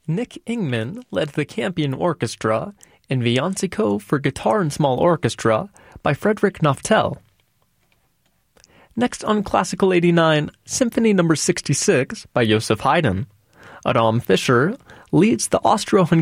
Nick Ingman led the Campion Orchestra in Villancico for Guitar and Small Orchestra by Frederick Naftel. Next on Classical 89, Symphony No. 66 by Joseph Haydn. Adam Fischer leads the Austro-Hungarian